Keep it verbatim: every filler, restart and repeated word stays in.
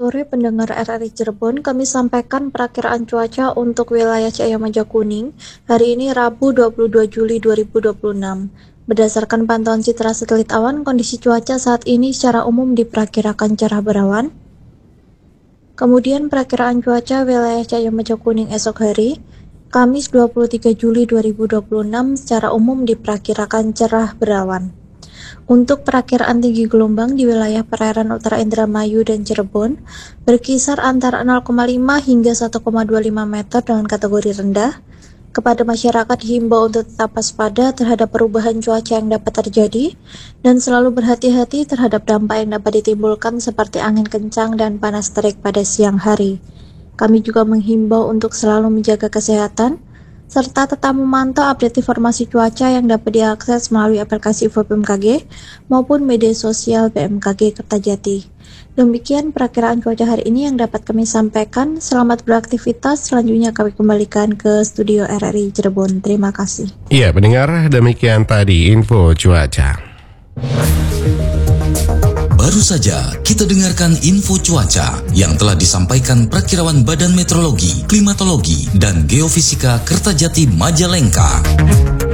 sore pendengar R R I Cirebon, kami sampaikan perakiraan cuaca untuk wilayah Cahaya Maja Kuning hari ini Rabu dua puluh dua Juli dua ribu dua puluh enam. Berdasarkan pantauan citra satelit awan, kondisi cuaca saat ini secara umum diperkirakan cerah berawan. Kemudian perakiraan cuaca wilayah Cahaya Maja Kuning esok hari, Kamis dua puluh tiga Juli dua ribu dua puluh enam secara umum diperkirakan cerah berawan. Untuk perakiraan tinggi gelombang di wilayah perairan Utara Indramayu dan Cirebon berkisar antara nol koma lima hingga satu koma dua lima meter dengan kategori rendah. Kepada masyarakat dihimbau untuk tetap waspada terhadap perubahan cuaca yang dapat terjadi dan selalu berhati-hati terhadap dampak yang dapat ditimbulkan seperti angin kencang dan panas terik pada siang hari. Kami juga menghimbau untuk selalu menjaga kesehatan serta tetap memantau update informasi cuaca yang dapat diakses melalui aplikasi Info B M K G maupun media sosial B M K G Kertajati. Demikian perakiraan cuaca hari ini yang dapat kami sampaikan. Selamat beraktivitas. Selanjutnya kami kembalikan ke studio R R I Cirebon. Terima kasih. Iya, pendengar, demikian tadi info cuaca. Baru saja kita dengarkan info cuaca yang telah disampaikan Prakirawan Badan Meteorologi, Klimatologi, dan Geofisika Kertajati Majalengka.